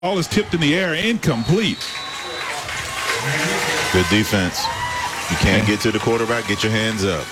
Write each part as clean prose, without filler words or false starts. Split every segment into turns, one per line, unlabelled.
Ball is tipped in the air, incomplete.
Good defense. You can't get to the quarterback, get your hands up.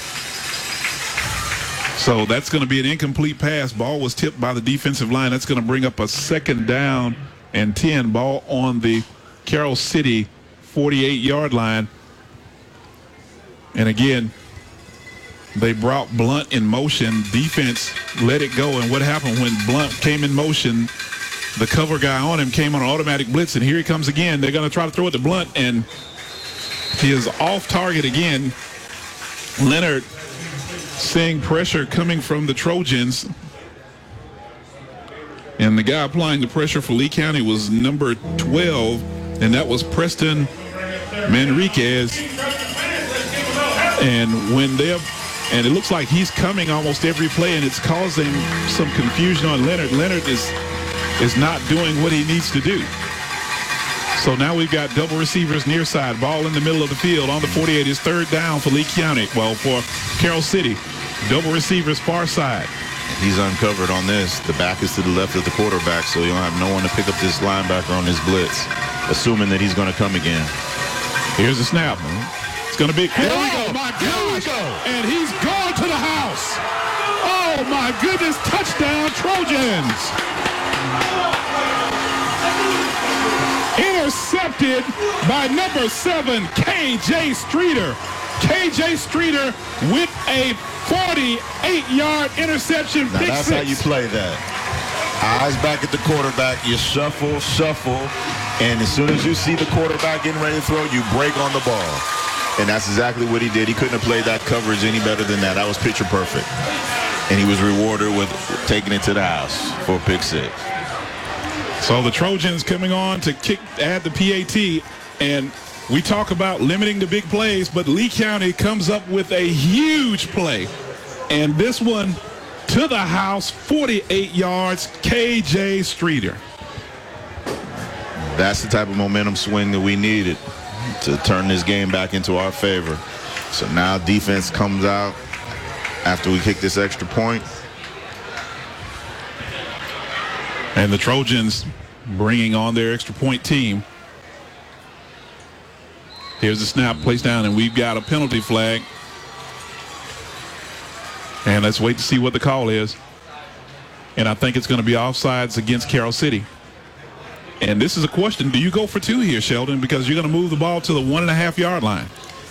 So that's going to be an incomplete pass. Ball was tipped by the defensive line. That's going to bring up a 2nd down and 10. Ball on the Carroll City 48-yard line. And again, they brought Blunt in motion. Defense let it go. And what happened when Blunt came in motion, the cover guy on him came on an automatic blitz, and here he comes again. They're going to try to throw it to Blunt, and he is off target again. Leonard seeing pressure coming from the Trojans. And the guy applying the pressure for Lee County was number 12, and that was Preston Manriquez. And it looks like he's coming almost every play, and it's causing some confusion on Leonard. Leonard is not doing what he needs to do. So now we've got double receivers near side. Ball in the middle of the field on the 48 is 3rd down for Lee County. Well, for Carroll City. Double receivers far side.
He's uncovered on this. The back is to the left of the quarterback, so you don't have no one to pick up this linebacker on this blitz, assuming that he's going to come again.
Here's the snap. It's going to be.
Here we go.
My gosh. And he's gone to the house. Oh, my goodness. Touchdown, Trojans. Intercepted by number 7, K.J. Streeter. K.J. Streeter with a 48-yard interception.
Now that's how you play that. Eyes back at the quarterback. You shuffle, and as soon as you see the quarterback getting ready to throw, you break on the ball. And that's exactly what he did. He couldn't have played that coverage any better than that. That was picture perfect. And he was rewarded with taking it to the house for a pick 6.
So the Trojans coming on to add the PAT, and we talk about limiting the big plays, but Lee County comes up with a huge play. And this one to the house, 48 yards, K.J. Streeter.
That's the type of momentum swing that we needed to turn this game back into our favor. So now defense comes out after we kick this extra point.
And the Trojans bringing on their extra point team. Here's the snap, placed down, and we've got a penalty flag. And let's wait to see what the call is. And I think it's going to be offsides against Carroll City. And this is a question. Do you go for 2 here, Sheldon? Because you're going to move the ball to the 1.5-yard line.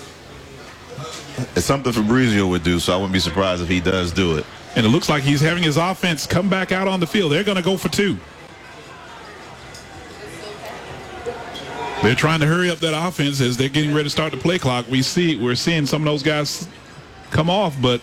It's something Fabrizio would do, so I wouldn't be surprised if he does do it.
And it looks like he's having his offense come back out on the field. They're going to go for 2. They're trying to hurry up that offense as they're getting ready to start the play clock. We're seeing some of those guys come off, but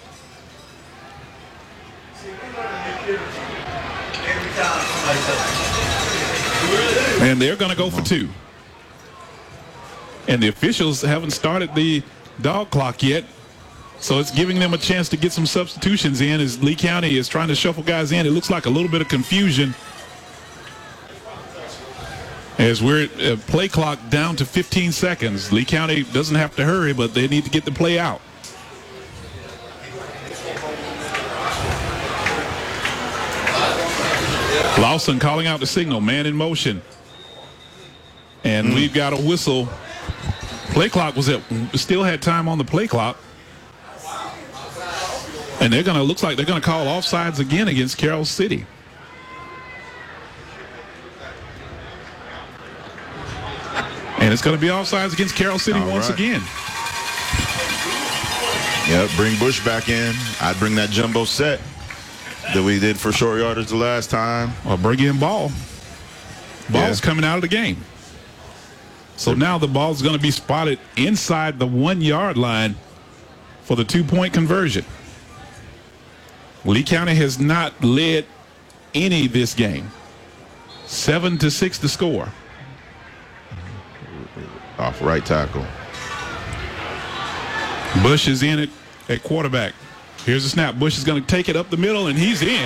and they're going to go for 2. And the officials haven't started the dog clock yet, so it's giving them a chance to get some substitutions in as Lee County is trying to shuffle guys in. It looks like a little bit of confusion as we're at play clock down to 15 seconds. Lee County doesn't have to hurry, but they need to get the play out. Lawson calling out the signal, man in motion. And we've got a whistle. Play clock still had time on the play clock. And looks like they're going to call offsides again against Carroll City. And it's going to be offsides against Carroll City once again.
Yep, bring Bush back in. I'd bring that jumbo set that we did for short yardage the last time.
Or bring in Ball. Ball's coming out of the game. So now the ball's going to be spotted inside the 1-yard line for the 2-point conversion. Lee County has not led any this game. 7-6 the score.
Off right tackle.
Bush is in it at quarterback. Here's the snap. Bush is going to take it up the middle, and he's in.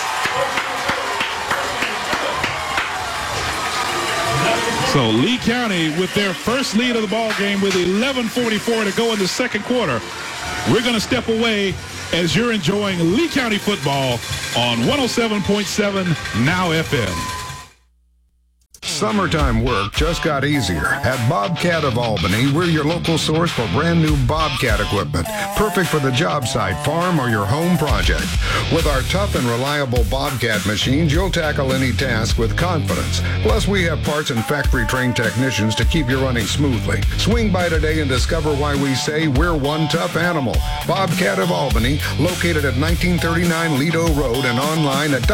So Lee County with their first lead of the ball game with 11:44 to go in the second quarter. We're going to step away as you're enjoying Lee County football on 107.7 Now FM.
summertime work just got easier. At Bobcat of Albany, we're your local source for brand new Bobcat equipment, perfect for the job site, farm, or your home project. With our tough and reliable Bobcat machines, you'll tackle any task with confidence. Plus, we have parts and factory-trained technicians to keep you running smoothly. Swing by today and discover why we say we're one tough animal. Bobcat of Albany, located at 1939 Lido Road and online at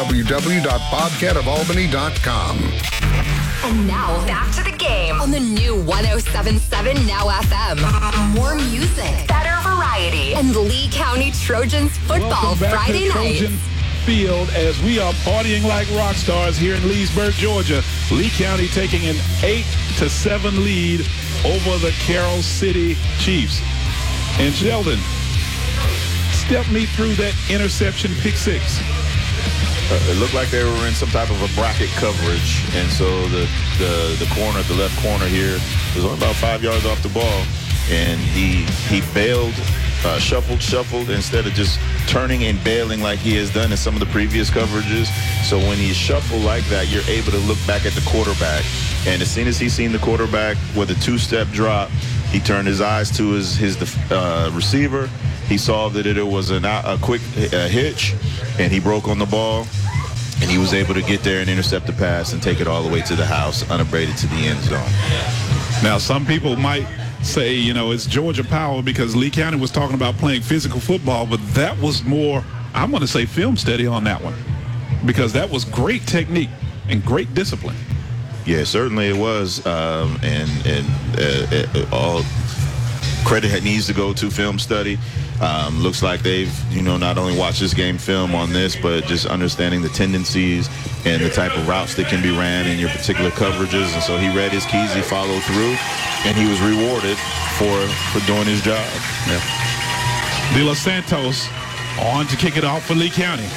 www.bobcatofalbany.com.
And now, back to the game on the new 107.7 Now FM. More music, better variety, and Lee County Trojans football
Welcome back
Friday
to
night.
Trojan Field as we are partying like rock stars here in Leesburg, Georgia. Lee County taking an 8-7 lead over the Carroll City Chiefs. And Sheldon, step me through that interception pick six.
It looked like they were in some type of a bracket coverage, and so the corner, the left corner here, was only about 5 yards off the ball, and he bailed, shuffled instead of just turning and bailing like he has done in some of the previous coverages. So when you shuffle like that, you're able to look back at the quarterback, and as soon as he seen the quarterback with a two-step drop, he turned his eyes to his receiver. He saw that it was a quick hitch, and he broke on the ball, and he was able to get there and intercept the pass and take it all the way to the house, unabated to the end zone.
Now, some people might say, you know, it's Georgia power because Lee County was talking about playing physical football, but that was more, I'm going to say, film study on that one because that was great technique and great discipline.
Yeah, certainly it was, and all credit needs to go to film study. Looks like they've, not only watched this game film on this, but just understanding the tendencies and the type of routes that can be ran in your particular coverages. And so he read his keys, he followed through, and he was rewarded for doing his job.
Yeah. De Los Santos on to kick it off for Lee County.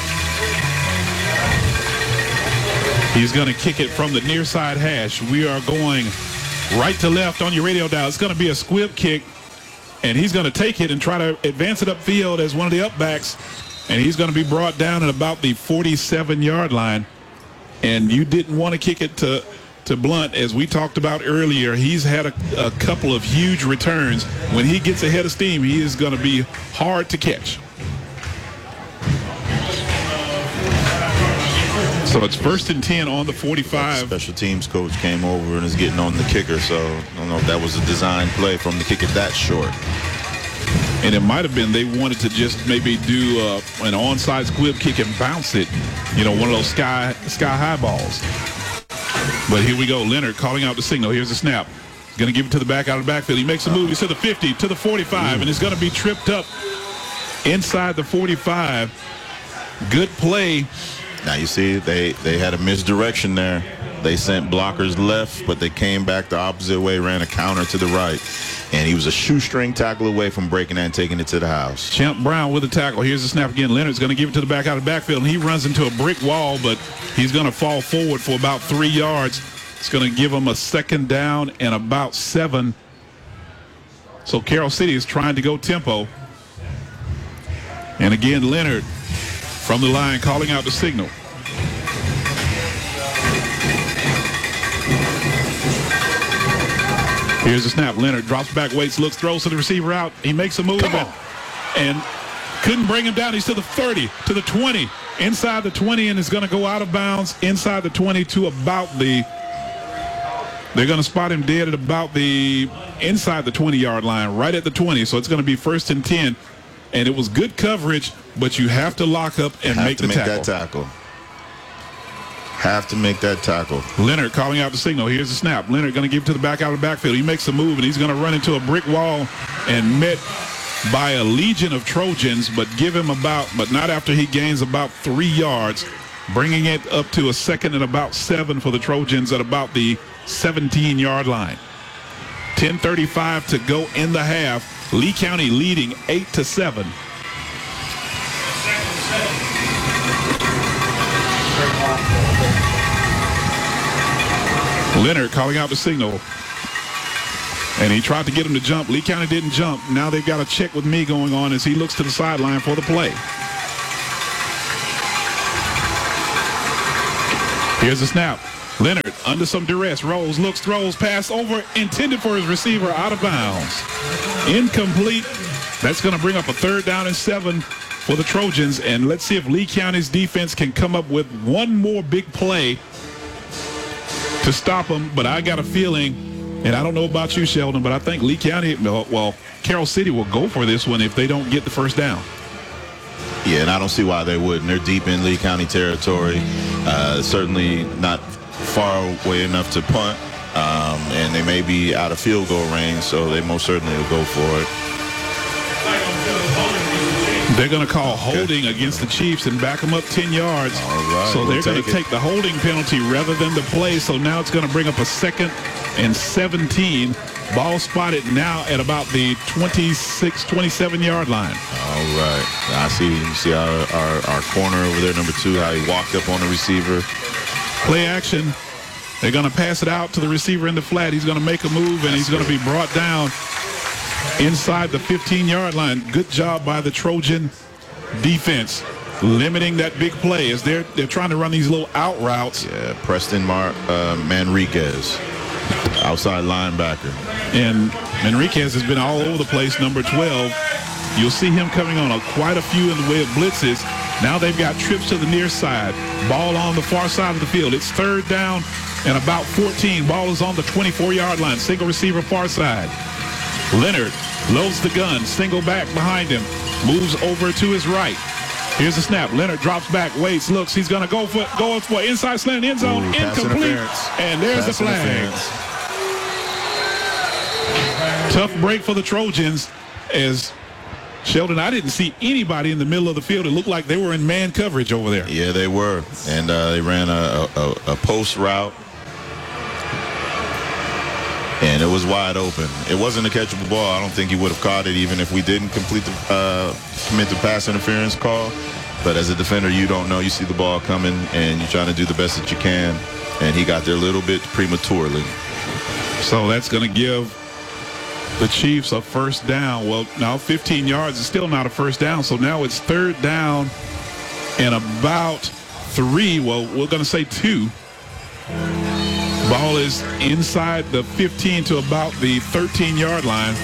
He's going to kick it from the near side hash. We are going right to left on your radio dial. It's going to be a squib kick. And he's going to take it and try to advance it upfield as one of the upbacks. And he's going to be brought down at about the 47-yard line. And you didn't want to kick it to Blunt. As we talked about earlier, he's had a couple of huge returns. When he gets ahead of steam, he is going to be hard to catch. So it's 1st and 10 on the 45.
Special teams coach came over and is getting on the kicker, so I don't know if that was a design play from the kick it that short.
And it might have been they wanted to just maybe do an onside squib kick and bounce it, one of those sky high balls. But here we go. Leonard calling out the signal. Here's the snap. Going to give it to the back out of the backfield. He makes a move. He's to the 50, to the 45, and it's going to be tripped up inside the 45. Good play.
Now you see they had a misdirection there. They sent blockers left, but they came back the opposite way, ran a counter to the right. And he was a shoestring tackle away from breaking that and taking it to the house.
Champ Brown with the tackle. Here's the snap again. Leonard's going to give it to the back out of the backfield, and he runs into a brick wall, but he's going to fall forward for about 3 yards. It's going to give him a 2nd down and about 7. So Carroll City is trying to go tempo. And again, Leonard from the line calling out the signal. Here's the snap. Leonard drops back, waits, looks, throws to the receiver out. He makes a move and couldn't bring him down. He's to the 30, to the 20, inside the 20, and is going to go out of bounds inside the 20 to about the. They're going to spot him dead at about the inside the 20-yard line, right at the 20. So it's going to be 1st and 10. And it was good coverage, but you have to lock up and make the tackle.
Have to make that tackle.
Leonard calling out the signal. Here's the snap. Leonard going to give it to the back out of the backfield. He makes a move, and he's going to run into a brick wall and met by a legion of Trojans, but not after he gains about 3 yards, bringing it up to a 2nd and about 7 for the Trojans at about the 17-yard line. 10:35 to go in the half. Lee County leading 8-7. Leonard calling out the signal. And he tried to get him to jump. Lee County didn't jump. Now they've got a check with me going on as he looks to the sideline for the play. Here's the snap. Leonard under some duress, rolls, looks, throws, pass over, intended for his receiver, out of bounds. Incomplete. That's going to bring up a 3rd down and 7 for the Trojans. And let's see if Lee County's defense can come up with one more big play to stop them. But I got a feeling, and I don't know about you, Sheldon, but I think Lee County, well, Carroll City will go for this one if they don't get the first down.
Yeah, and I don't see why they wouldn't. They're deep in Lee County territory. Certainly not far away enough to punt. And they may be out of field goal range, so they most certainly will go for it.
They're going to call holding against the Chiefs and back them up 10 yards.
All right,
so they're going to take the holding penalty rather than the play. So now it's going to bring up a 2nd and 17. Ball spotted now at about the 26, 27-yard line.
All right. I see. You see our corner over there, number 2, how he walked up on the receiver.
Play action. They're going to pass it out to the receiver in the flat. He's going to make a move, and he's going to be brought down inside the 15-yard line. Good job by the Trojan defense, limiting that big play as they're trying to run these little out routes.
Yeah, Preston Manriquez, outside linebacker.
And Manriquez has been all over the place, number 12. You'll see him coming on quite a few in the way of blitzes. Now they've got trips to the near side. Ball on the far side of the field. It's 3rd down and about 14. Ball is on the 24-yard line. Single receiver far side. Leonard loads the gun. Single back behind him. Moves over to his right. Here's the snap. Leonard drops back, waits, looks. He's going to go for inside slant end zone. Incomplete. And there's the flag. Tough break for the Trojans as Sheldon, I didn't see anybody in the middle of the field. It looked like they were in man coverage over there.
Yeah, they were. And they ran a post route. And it was wide open. It wasn't a catchable ball. I don't think he would have caught it even if we didn't commit the pass interference call. But as a defender, you don't know. You see the ball coming, and you're trying to do the best that you can. And he got there a little bit prematurely.
So that's going to give the Chiefs a 1st down. Well, now 15 yards is still not a 1st down. So now it's 3rd down and about 3. Well, we're going to say 2. Ball is inside the 15 to about the 13-yard line.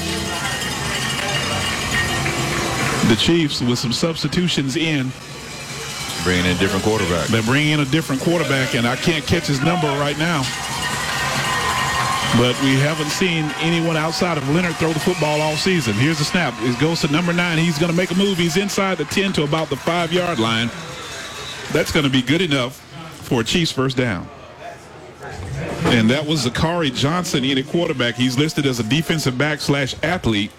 The Chiefs with some substitutions in.
Bringing in a different quarterback.
They're bringing in a different quarterback, and I can't catch his number right now. But we haven't seen anyone outside of Leonard throw the football all season. Here's the snap. It goes to number 9. He's going to make a move. He's inside the 10 to about the 5-yard line. That's going to be good enough for a Chiefs 1st down. And that was Zachary Johnson in a quarterback. He's listed as a defensive back / athlete.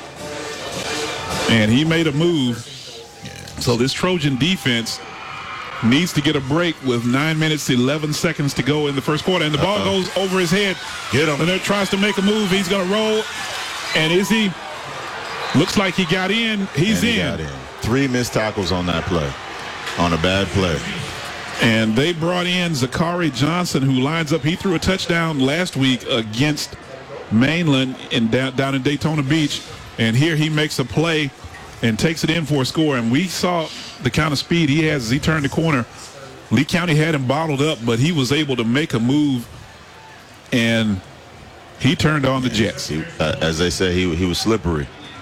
And he made a move. So this Trojan defense needs to get a break with 9 minutes, 11 seconds to go in the 1st quarter. And the ball goes over his head.
Get him.
And there tries to make a move. He's going to roll. And is he? Looks like he got in. He's in.
Got in. 3 missed tackles on that play. On a bad play.
And they brought in Zachary Johnson, who lines up. He threw a touchdown last week against Mainland down in Daytona Beach. And here he makes a play and takes it in for a score. And we saw the kind of speed he has as he turned the corner. Lee County had him bottled up, but he was able to make a move, and he turned on the Jets.
As they say, he was slippery.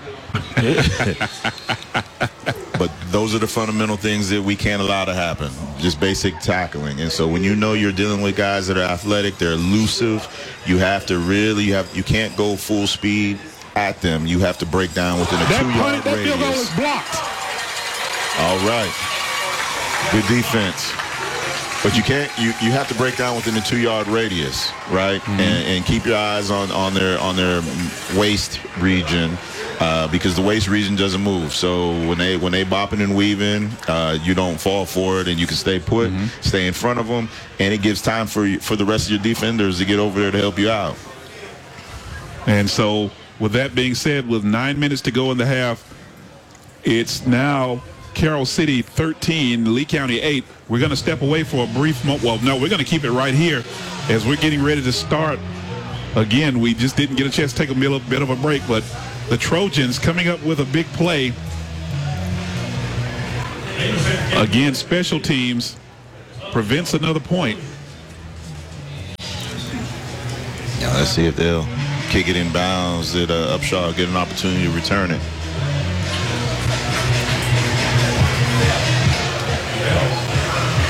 But those are the fundamental things that we can't allow to happen. Just basic tackling. And so when you know you're dealing with guys that are athletic, they're elusive, you have to really, you can't go full speed at them. You have to break down within a 2-yard radius.
That field goal is blocked.
All right. Good defense. But you can't. You have to break down within a 2-yard radius, right? Mm-hmm. And keep your eyes on their waist region, because the waist region doesn't move. So when they bopping and weaving, you don't fall for it, and you can stay put, stay in front of them, and it gives time for the rest of your defenders to get over there to help you out.
And so, with that being said, with 9 minutes to go in the half, it's now Carroll City 13, Lee County 8. We're going to step away for a brief moment. Well, no, we're going to keep it right here as we're getting ready to start. Again, we just didn't get a chance to take a bit of a break, but the Trojans coming up with a big play. Again, special teams prevents another point.
Now let's see if they'll kick it in bounds. Did Upshaw get an opportunity to return it?